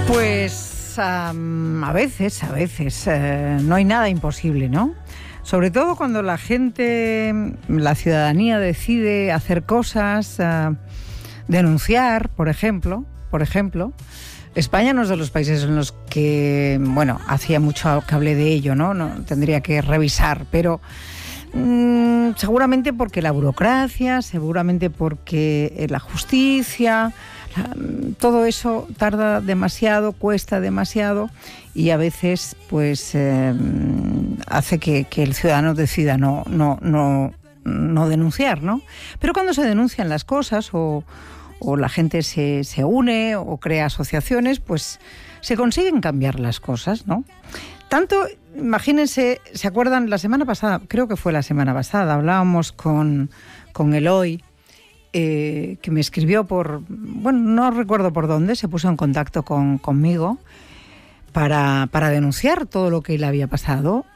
Pues a veces no hay nada imposible, ¿no? Sobre todo cuando la gente, la ciudadanía decide hacer cosas, denunciar, por ejemplo. España no es de los países en los que, bueno, hacía mucho que hablé de ello, ¿no? Tendría que revisar, pero seguramente porque la burocracia, seguramente porque la justicia, todo eso tarda demasiado, cuesta demasiado y a veces pues hace que el ciudadano decida no denunciar, ¿no? Pero cuando se denuncian las cosas o la gente se une o crea asociaciones, pues se consiguen cambiar las cosas, ¿no? Tanto, imagínense, ¿se acuerdan? La semana pasada, creo que fue la semana pasada, hablábamos con Eloy, que me escribió no recuerdo por dónde, se puso en contacto conmigo para denunciar todo lo que le había pasado.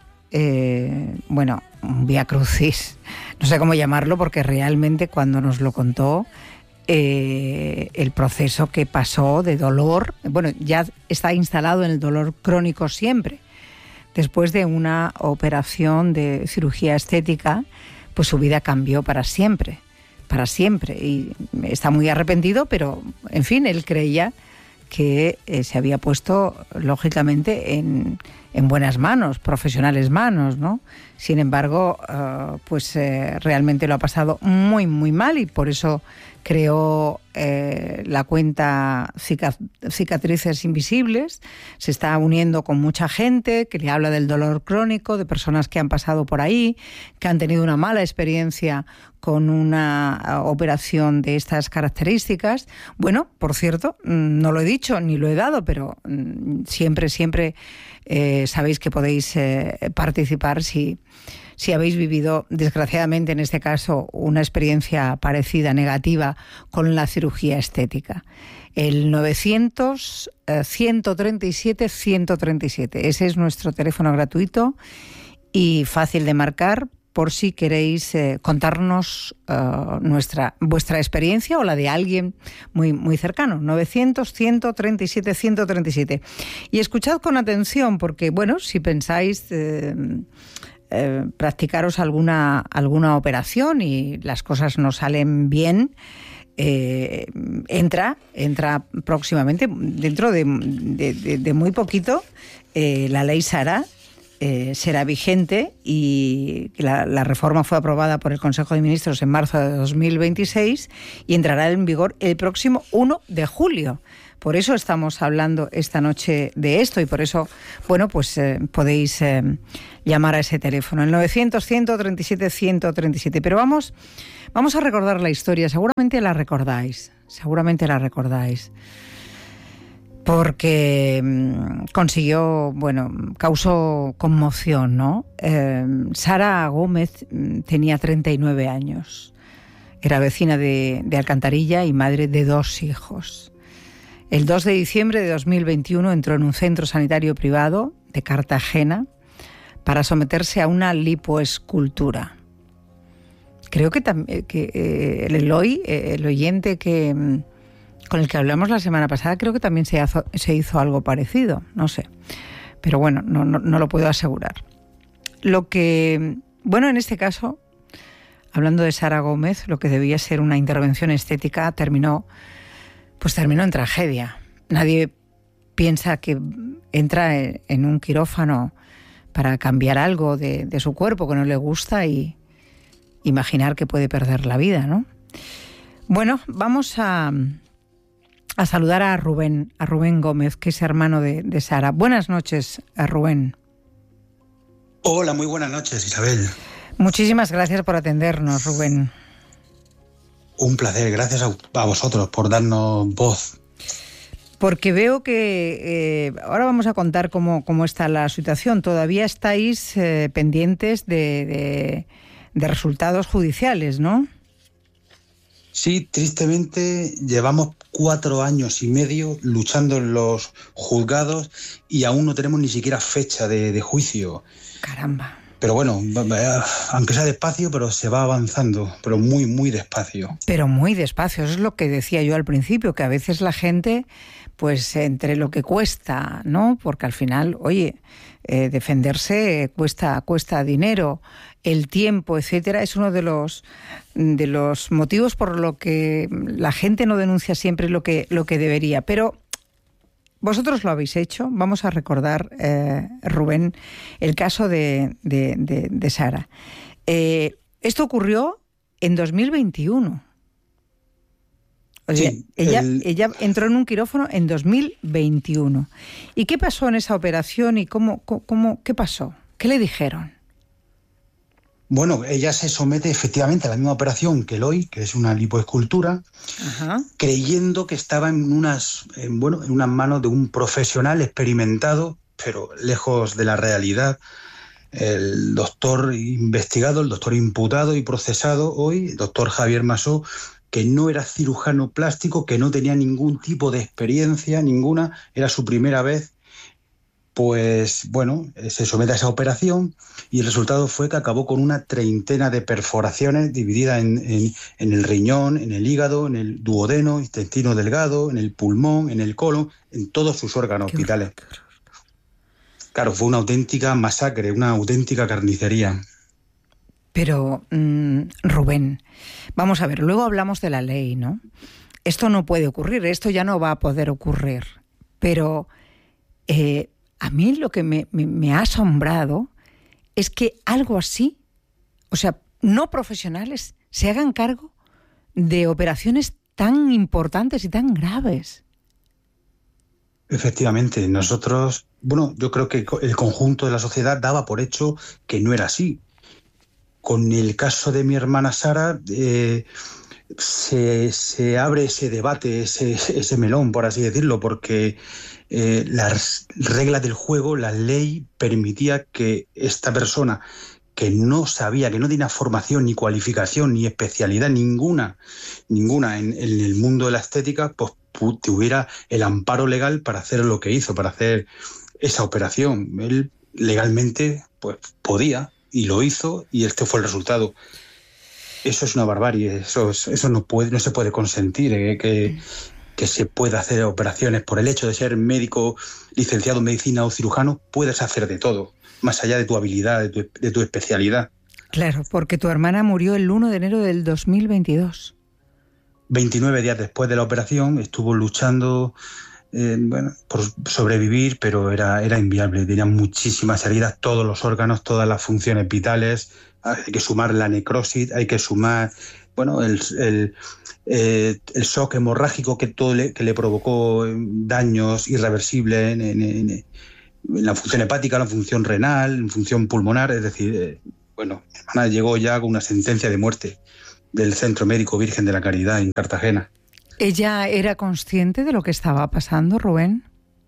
Un viacrucis, no sé cómo llamarlo, porque realmente cuando nos lo contó, el proceso que pasó de dolor, ya está instalado en el dolor crónico siempre. Después de una operación de cirugía estética, pues su vida cambió para siempre. Y está muy arrepentido, pero, en fin, él creía que se había puesto, lógicamente, en buenas manos, profesionales manos, ¿no? Sin embargo, realmente lo ha pasado muy, muy mal y por eso creó la cuenta Cicatrices Invisibles. Se está uniendo con mucha gente que le habla del dolor crónico, de personas que han pasado por ahí, que han tenido una mala experiencia con una operación de estas características. Bueno, por cierto, no lo he dicho ni lo he dado, pero siempre sabéis que podéis participar si habéis vivido, desgraciadamente en este caso, una experiencia parecida, negativa, con la cirugía estética. El 900-137-137. Ese es nuestro teléfono gratuito y fácil de marcar por si queréis contarnos vuestra experiencia o la de alguien muy, muy cercano. 900-137-137. Y escuchad con atención porque, si pensáis practicaros alguna operación y las cosas no salen bien, entra próximamente, dentro de muy poquito, la ley Sara será vigente y la reforma fue aprobada por el Consejo de Ministros en marzo de 2026 y entrará en vigor el próximo 1 de julio. Por eso estamos hablando esta noche de esto y por eso, podéis llamar a ese teléfono, el 900-137-137. Pero vamos a recordar la historia, seguramente la recordáis. Porque causó conmoción, ¿no? Sara Gómez tenía 39 años, era vecina de Alcantarilla y madre de 2 hijos. El 2 de diciembre de 2021 entró en un centro sanitario privado de Cartagena para someterse a una lipoescultura. Creo que el Eloy, el oyente con el que hablamos la semana pasada, creo que también se hizo algo parecido, no sé. Pero no lo puedo asegurar. Lo que, en este caso, hablando de Sara Gómez, lo que debía ser una intervención estética terminó en tragedia. Nadie piensa que entra en un quirófano para cambiar algo de su cuerpo que no le gusta y imaginar que puede perder la vida, ¿no? Vamos a saludar a Rubén Gómez, que es hermano de Sara. Buenas noches, Rubén. Hola, muy buenas noches, Isabel. Muchísimas gracias por atendernos, Rubén. Un placer, gracias a vosotros por darnos voz. Porque veo que ahora vamos a contar cómo está la situación. Todavía estáis pendientes de resultados judiciales, ¿no? Sí, tristemente llevamos 4 años y medio luchando en los juzgados y aún no tenemos ni siquiera fecha de juicio. Caramba. Pero aunque sea despacio, pero se va avanzando, pero muy, muy despacio. Pero muy despacio, eso es lo que decía yo al principio, que a veces la gente pues entre lo que cuesta, ¿no? Porque al final, oye, defenderse cuesta dinero, el tiempo, etcétera. Es uno de los motivos por lo que la gente no denuncia siempre lo que debería. Pero vosotros lo habéis hecho. Vamos a recordar, Rubén, el caso de Sara. Esto ocurrió en 2021. O sea, Sí, ella entró en un quirófano en 2021. ¿Y qué pasó en esa operación y qué pasó? ¿Qué le dijeron? Bueno, ella se somete efectivamente a la misma operación que Eloy, que es una lipoescultura, Ajá. creyendo que estaba en unas manos de un profesional experimentado, pero lejos de la realidad. El doctor investigado, el doctor imputado y procesado hoy, el doctor Javier Masó, que no era cirujano plástico, que no tenía ningún tipo de experiencia, ninguna, era su primera vez, pues bueno, se somete a esa operación y el resultado fue que acabó con una treintena de perforaciones divididas en el riñón, en el hígado, en el duodeno, intestino delgado, en el pulmón, en el colon, en todos sus órganos vitales. Claro, fue una auténtica masacre, una auténtica carnicería. Pero, Rubén, vamos a ver, luego hablamos de la ley, ¿no? Esto no puede ocurrir, esto ya no va a poder ocurrir. Pero a mí lo que me ha asombrado es que algo así, o sea, no profesionales, se hagan cargo de operaciones tan importantes y tan graves. Efectivamente, nosotros, bueno, yo creo que el conjunto de la sociedad daba por hecho que no era así. Con el caso de mi hermana Sara, se abre ese debate, ese melón, por así decirlo, porque las reglas del juego, la ley permitía que esta persona que no sabía, que no tenía formación, ni cualificación, ni especialidad ninguna en el mundo de la estética, pues tuviera el amparo legal para hacer lo que hizo, para hacer esa operación. Él legalmente pues podía y lo hizo y este fue el resultado. Eso es una barbarie, eso no se puede consentir, que se pueda hacer operaciones. Por el hecho de ser médico, licenciado en medicina o cirujano, puedes hacer de todo, más allá de tu habilidad, de tu especialidad. Claro, porque tu hermana murió el 1 de enero del 2022. 29 días después de la operación estuvo luchando por sobrevivir, pero era inviable. Tenía muchísimas heridas, todos los órganos, todas las funciones vitales. Hay que sumar la necrosis, hay que sumar el shock hemorrágico que le provocó daños irreversibles en la función hepática, la función renal, en función pulmonar. Es decir, mi hermana llegó ya con una sentencia de muerte del Centro Médico Virgen de la Caridad en Cartagena. ¿Ella era consciente de lo que estaba pasando, Rubén?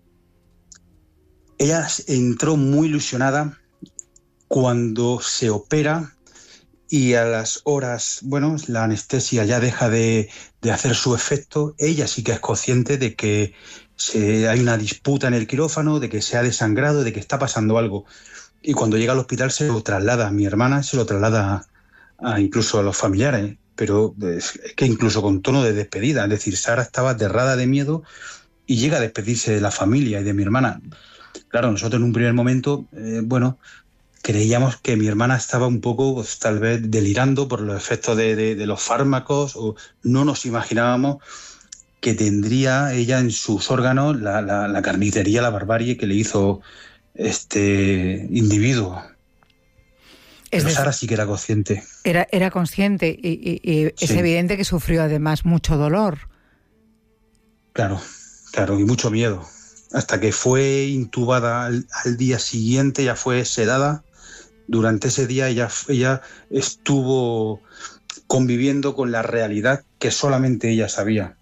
Ella entró muy ilusionada cuando se opera y a las horas, la anestesia ya deja de hacer su efecto. Ella sí que es consciente de que hay una disputa en el quirófano, de que se ha desangrado, de que está pasando algo. Y cuando llega al hospital se lo traslada a mi hermana, se lo traslada incluso a los familiares, pero es que incluso con tono de despedida. Es decir, Sara estaba aterrada de miedo y llega a despedirse de la familia y de mi hermana. Claro, nosotros en un primer momento, creíamos que mi hermana estaba un poco, tal vez, delirando por los efectos de los fármacos, o no nos imaginábamos que tendría ella en sus órganos la carnicería, la barbarie que le hizo este individuo. Pero Sara sí que era consciente. Era consciente y es Sí. evidente que sufrió además mucho dolor. Claro, y mucho miedo. Hasta que fue intubada al día siguiente, ya fue sedada. Durante ese día ella estuvo conviviendo con la realidad que solamente ella sabía.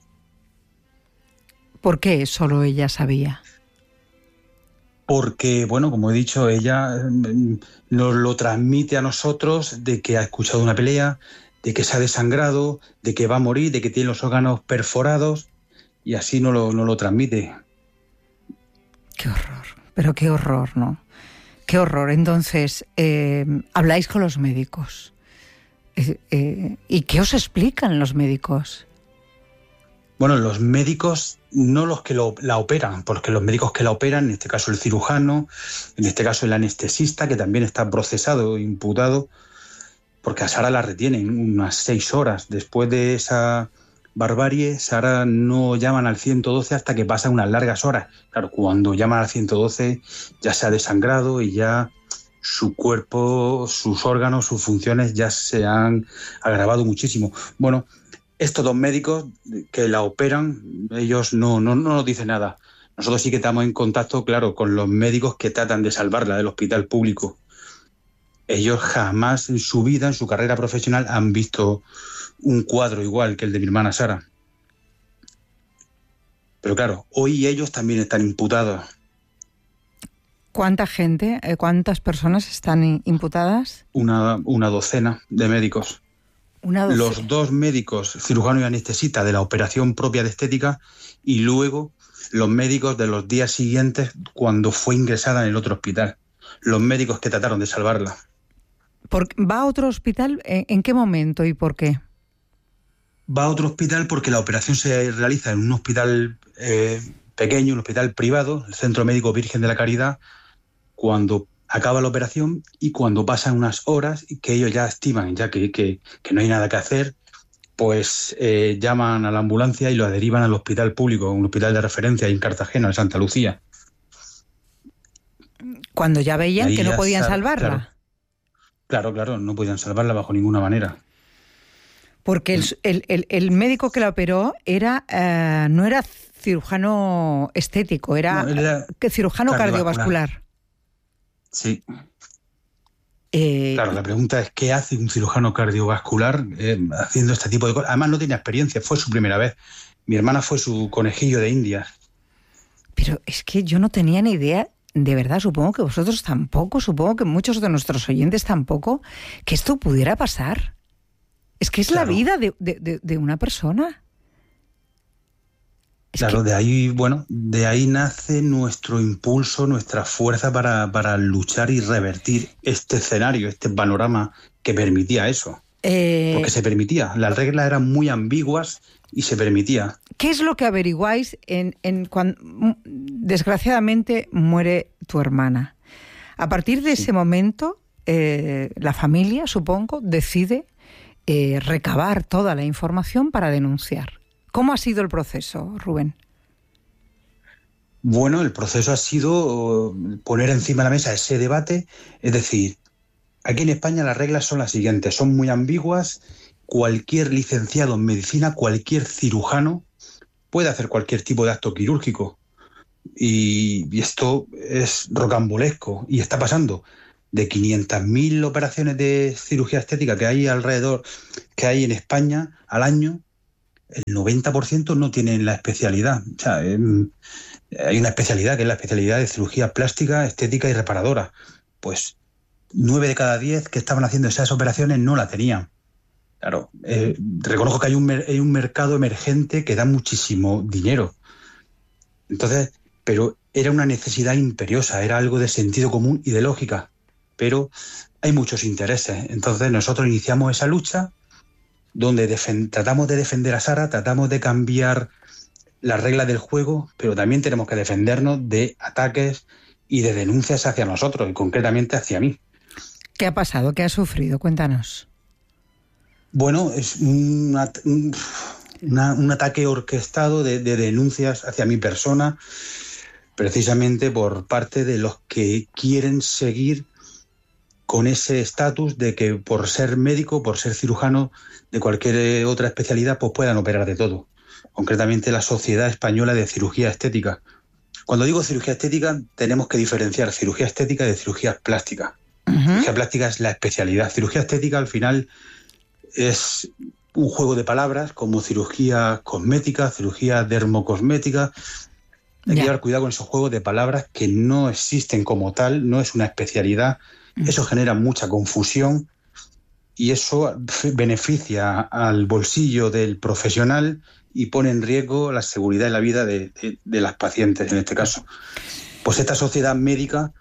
¿Por qué solo ella sabía? Porque, como he dicho, ella nos lo transmite a nosotros de que ha escuchado una pelea, de que se ha desangrado, de que va a morir, de que tiene los órganos perforados, y así no lo transmite. Qué horror, pero qué horror, ¿no? Qué horror. Entonces, habláis con los médicos. ¿Y qué os explican los médicos? Bueno, los médicos, no los que la operan, porque los médicos que la operan, en este caso el cirujano, en este caso el anestesista, que también está procesado, imputado, porque a Sara la retienen unas 6 horas. Después de esa barbarie, Sara no llaman al 112 hasta que pasan unas largas horas. Claro, cuando llaman al 112 ya se ha desangrado y ya su cuerpo, sus órganos, sus funciones ya se han agravado muchísimo. Bueno, estos 2 médicos que la operan, ellos no nos dicen nada. Nosotros sí que estamos en contacto, claro, con los médicos que tratan de salvarla del hospital público. Ellos jamás en su vida, en su carrera profesional, han visto un cuadro igual que el de mi hermana Sara. Pero claro, hoy ellos también están imputados. ¿Cuánta gente, cuántas personas están imputadas? Una docena de médicos. Los 2 médicos, cirujano y anestesista, de la operación propia de estética, y luego los médicos de los días siguientes cuando fue ingresada en el otro hospital. Los médicos que trataron de salvarla. ¿Va a otro hospital? ¿En qué momento y por qué? Va a otro hospital porque la operación se realiza en un hospital pequeño, un hospital privado, el Centro Médico Virgen de la Caridad, cuando acaba la operación y cuando pasan unas horas que ellos ya estiman ya que no hay nada que hacer, pues llaman a la ambulancia y lo derivan al hospital público, un hospital de referencia en Cartagena, en Santa Lucía. Cuando ya veían que no podían salvarla. Claro, no podían salvarla bajo ninguna manera. Porque el médico que la operó no era cirujano estético, era cirujano cardiovascular. Sí. Claro, la pregunta es ¿qué hace un cirujano cardiovascular haciendo este tipo de cosas? Además no tenía experiencia, fue su primera vez. Mi hermana fue su conejillo de Indias. Pero es que yo no tenía ni idea, de verdad, supongo que vosotros tampoco, supongo que muchos de nuestros oyentes tampoco, que esto pudiera pasar. Es que es la vida de una persona. Claro, de ahí nace nuestro impulso, nuestra fuerza para luchar y revertir este escenario, este panorama que permitía eso. Porque se permitía, las reglas eran muy ambiguas y se permitía. ¿Qué es lo que averiguáis cuando desgraciadamente muere tu hermana? A partir de ese momento, la familia, supongo, decide recabar toda la información para denunciar. ¿Cómo ha sido el proceso, Rubén? Bueno, el proceso ha sido poner encima de la mesa ese debate, es decir, aquí en España las reglas son las siguientes, son muy ambiguas, cualquier licenciado en medicina, cualquier cirujano puede hacer cualquier tipo de acto quirúrgico y esto es rocambolesco y está pasando. De 500.000 operaciones de cirugía estética que hay alrededor, que hay en España al año, el 90% no tienen la especialidad. O sea, hay una especialidad que es la especialidad de cirugía plástica, estética y reparadora. Pues 9 de cada 10 que estaban haciendo esas operaciones no la tenían. Claro, reconozco que hay un mercado emergente que da muchísimo dinero. Entonces, pero era una necesidad imperiosa, era algo de sentido común y de lógica. Pero hay muchos intereses. Entonces nosotros iniciamos esa lucha donde tratamos de defender a Sara, tratamos de cambiar las reglas del juego, pero también tenemos que defendernos de ataques y de denuncias hacia nosotros, y concretamente hacia mí. ¿Qué ha pasado? ¿Qué ha sufrido? Cuéntanos. Bueno, es un ataque orquestado de denuncias hacia mi persona, precisamente por parte de los que quieren seguir con ese estatus de que por ser médico, por ser cirujano de cualquier otra especialidad, pues puedan operar de todo. Concretamente la Sociedad Española de Cirugía Estética. Cuando digo cirugía estética, tenemos que diferenciar cirugía estética de cirugía plástica. Cirugía plástica es la especialidad. Cirugía estética, al final, es un juego de palabras como cirugía cosmética, cirugía dermocosmética. Hay que llevar cuidado con esos juegos de palabras que no existen como tal, no es una especialidad. Eso genera mucha confusión y eso beneficia al bolsillo del profesional y pone en riesgo la seguridad y la vida de las pacientes, en este caso. Pues esta sociedad médica,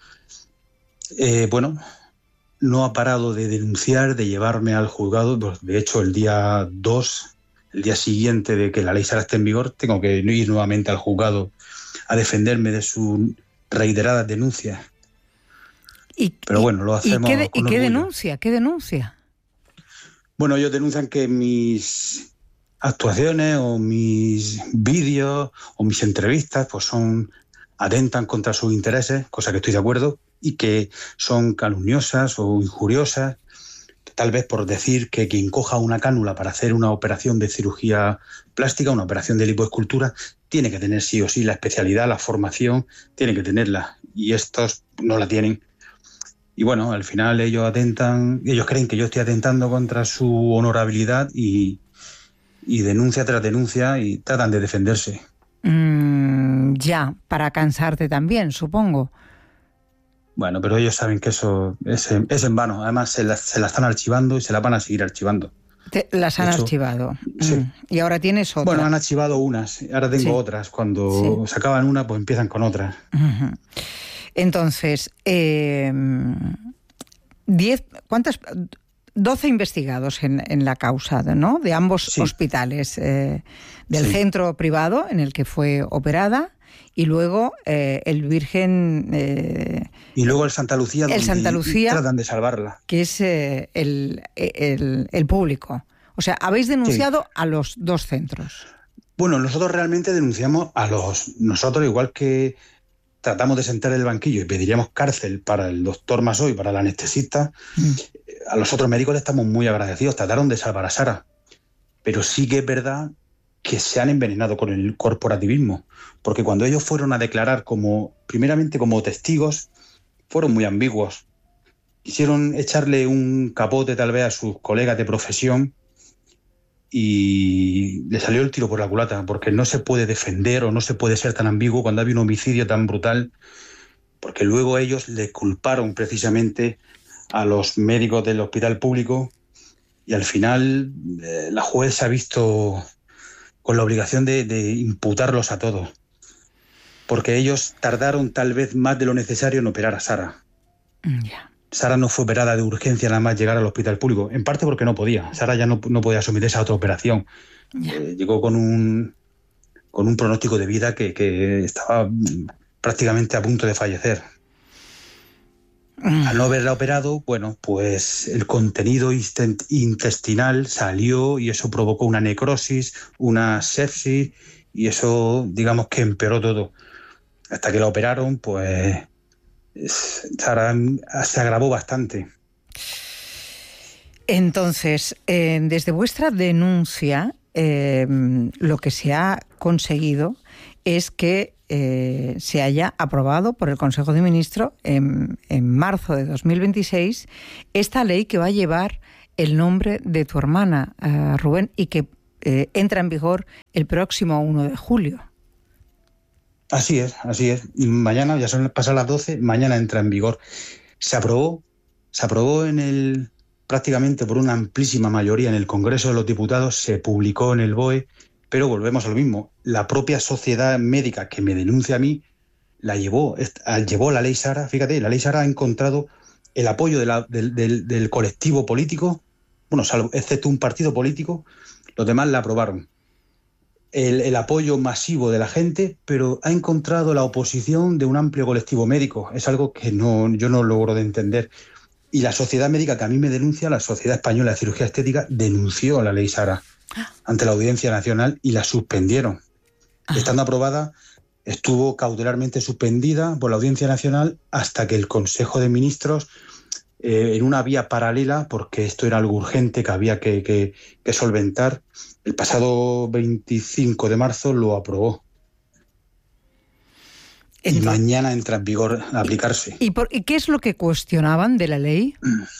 no ha parado de denunciar, de llevarme al juzgado. De hecho, el día 2 el día siguiente de que la ley Sara esté en vigor, tengo que ir nuevamente al juzgado a defenderme de sus reiteradas denuncias. Pero bueno, lo hacemos con orgullo. ¿Qué denuncia? ¿Qué denuncia? Bueno, ellos denuncian que mis actuaciones o mis vídeos o mis entrevistas pues atentan contra sus intereses, cosa que estoy de acuerdo, y que son calumniosas o injuriosas, tal vez por decir que quien coja una cánula para hacer una operación de cirugía plástica, una operación de lipoescultura, tiene que tener sí o sí la especialidad, la formación, tiene que tenerla, y estos no la tienen. Y bueno, al final ellos creen que yo estoy atentando contra su honorabilidad y denuncia tras denuncia y tratan de defenderse. Ya, para cansarte también, supongo. Bueno, pero ellos saben que eso es en vano. Además, se la están archivando y se la van a seguir archivando. Las han archivado. Sí. Y ahora tienes otra. Bueno, han archivado unas, ahora tengo otras. Cuando se acaban una, pues empiezan con otras. Uh-huh. Entonces, 12 investigados en la causa, ¿no? De ambos hospitales, del centro privado en el que fue operada y luego el Virgen... y luego el Santa Lucía, donde tratan de salvarla. Que es el público. O sea, habéis denunciado a los dos centros. Bueno, nosotros realmente denunciamos nosotros, igual que tratamos de sentar el banquillo y pediríamos cárcel para el doctor Masó y para el anestesista, a los otros médicos les estamos muy agradecidos, trataron de salvar a Sara. Pero sí que es verdad que se han envenenado con el corporativismo, porque cuando ellos fueron a declarar primeramente como testigos, fueron muy ambiguos. Quisieron echarle un capote tal vez a sus colegas de profesión y le salió el tiro por la culata, porque no se puede defender o no se puede ser tan ambiguo cuando hay un homicidio tan brutal, porque luego ellos le culparon precisamente a los médicos del hospital público y al final la juez se ha visto con la obligación de imputarlos a todos, porque ellos tardaron tal vez más de lo necesario en operar a Sara. Yeah. Sara no fue operada de urgencia nada más llegar al hospital público, en parte porque no podía. Sara ya no podía someterse a otra operación. Yeah. Llegó con un pronóstico de vida que estaba prácticamente a punto de fallecer. Al no haberla operado, bueno, pues el contenido intestinal salió y eso provocó una necrosis, una sepsis, y eso, digamos que empeoró todo. Hasta que la operaron, pues Sara se agravó bastante. Entonces, desde vuestra denuncia, lo que se ha conseguido es que se haya aprobado por el Consejo de Ministros en marzo de 2026 esta ley que va a llevar el nombre de tu hermana, Rubén, y que entra en vigor el próximo 1 de julio. Así es. Y mañana, ya son pasadas las 12, mañana entra en vigor. Se aprobó prácticamente por una amplísima mayoría en el Congreso de los Diputados, se publicó en el BOE, pero volvemos a lo mismo. La propia sociedad médica que me denuncia a mí llevó la ley Sara. Fíjate, la ley Sara ha encontrado el apoyo del colectivo político, bueno, salvo, excepto un partido político, los demás la aprobaron. El apoyo masivo de la gente, pero ha encontrado la oposición de un amplio colectivo médico. Es algo que yo no logro de entender. Y la sociedad médica que a mí me denuncia, la Sociedad Española de Cirugía Estética, denunció la ley Sara ante la Audiencia Nacional y la suspendieron. Estando aprobada, estuvo cautelarmente suspendida por la Audiencia Nacional hasta que el Consejo de Ministros, en una vía paralela, porque esto era algo urgente que había que solventar, el pasado 25 de marzo lo aprobó. Y mañana entra en vigor a aplicarse. ¿Y qué es lo que cuestionaban de la ley?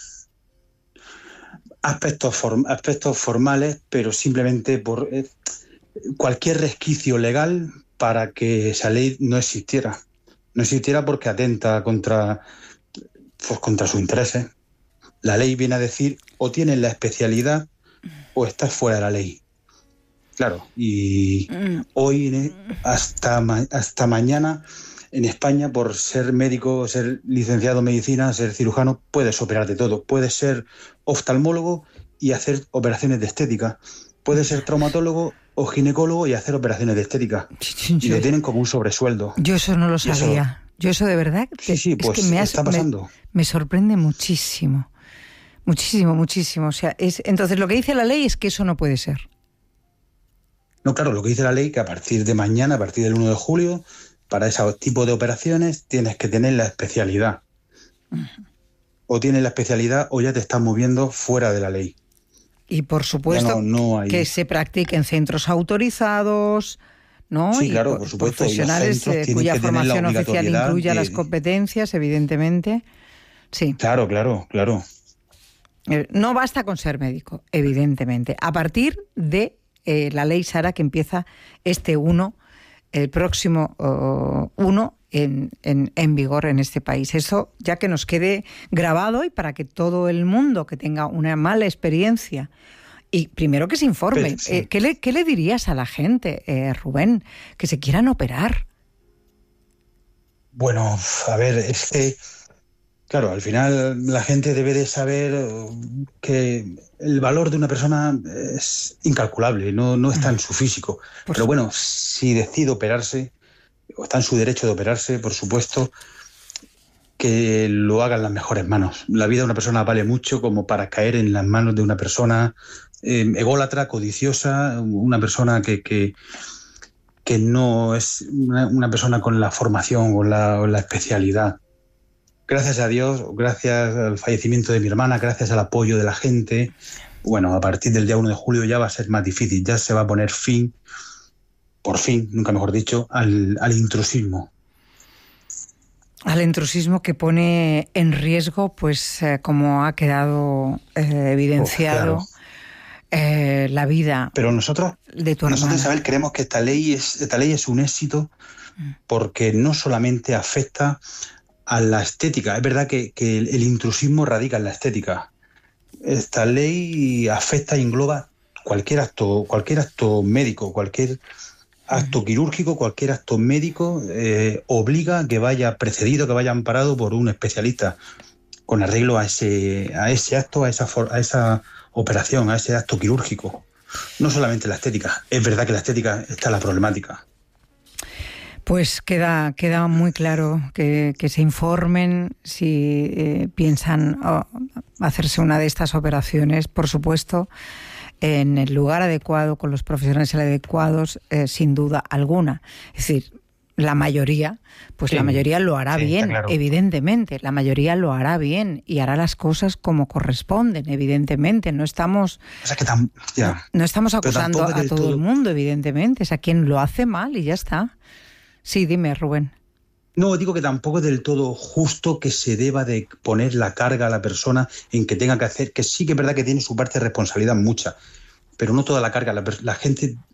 Aspectos formales, pero simplemente por cualquier resquicio legal para que esa ley no existiera. No existiera porque atenta contra sus intereses. La ley viene a decir o tienes la especialidad o estás fuera de la ley. Claro, y hoy hasta mañana en España, por ser médico, ser licenciado en medicina, ser cirujano, puedes operar de todo. Puedes ser oftalmólogo y hacer operaciones de estética. Puede ser traumatólogo o ginecólogo y hacer operaciones de estética. Y lo tienen como un sobresueldo. Yo eso no lo sabía. Yo eso de verdad sí, pues es que está pasando. Me sorprende muchísimo. Muchísimo, muchísimo. O sea, entonces lo que dice la ley es que eso no puede ser. No, claro, lo que dice la ley que a partir de mañana, a partir del 1 de julio, para ese tipo de operaciones tienes que tener la especialidad. O tienes la especialidad o ya te estás moviendo fuera de la ley. Y por supuesto no hay... que se practique en centros autorizados, ¿no? Sí, y claro, por supuesto. Profesionales cuya formación oficial incluya las competencias, evidentemente. Sí. Claro. No basta con ser médico, evidentemente. A partir de la ley Sara que empieza el próximo 1 en vigor en este país. Eso ya que nos quede grabado y para que todo el mundo que tenga una mala experiencia y primero que se informe. Sí. ¿Qué le dirías a la gente, Rubén, que se quieran operar? Bueno, a ver, es que claro, al final la gente debe de saber que el valor de una persona es incalculable, no está en su físico. Pero bueno, si decide operarse, o está en su derecho de operarse, por supuesto, que lo haga en las mejores manos. La vida de una persona vale mucho como para caer en las manos de una persona ególatra, codiciosa, una persona que no es una persona con la formación o la especialidad. Gracias a Dios, gracias al fallecimiento de mi hermana, gracias al apoyo de la gente, bueno, a partir del día 1 de julio ya va a ser más difícil, ya se va a poner fin, por fin, nunca mejor dicho, al intrusismo. Al intrusismo que pone en riesgo, pues como ha quedado evidenciado, claro. La vida Pero nosotros, de tu hermana. Nosotros, Isabel, creemos que esta ley es un éxito porque no solamente afecta a la estética. Es verdad que el intrusismo radica en la estética. Esta ley afecta e engloba cualquier acto médico, cualquier acto quirúrgico, cualquier acto médico obliga a que vaya precedido, que vaya amparado por un especialista con arreglo a ese acto, a esa operación, a ese acto quirúrgico. No solamente la estética. Es verdad que la estética está la problemática. Pues queda muy claro que se informen si piensan hacerse una de estas operaciones, por supuesto, en el lugar adecuado, con los profesionales adecuados, sin duda alguna. Es decir, la mayoría, pues sí, la mayoría lo hará bien, claro. Evidentemente, la mayoría lo hará bien y hará las cosas como corresponden, evidentemente. No estamos, no estamos acusando a todo el mundo, evidentemente. Es a quien lo hace mal y ya está. Sí, dime, Rubén. No, digo que tampoco es del todo justo que se deba de poner la carga a la persona en que tenga que hacer, que sí que es verdad que tiene su parte de responsabilidad mucha, pero no toda la carga. La gente